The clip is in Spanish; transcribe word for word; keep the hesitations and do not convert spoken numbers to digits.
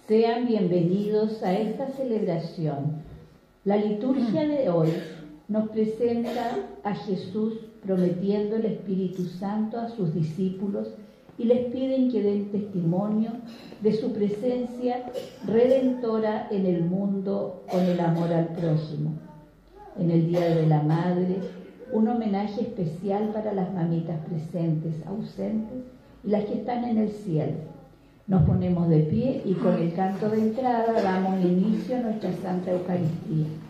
Sean bienvenidos a esta celebración. La liturgia de hoy nos presenta a Jesús prometiendo el Espíritu Santo a sus discípulos y les piden que den testimonio de su presencia redentora en el mundo con el amor al prójimo. En el Día de la Madre, un homenaje especial para las mamitas presentes, ausentes y las que están en el cielo. Nos ponemos de pie y con el canto de entrada damos inicio a nuestra Santa Eucaristía.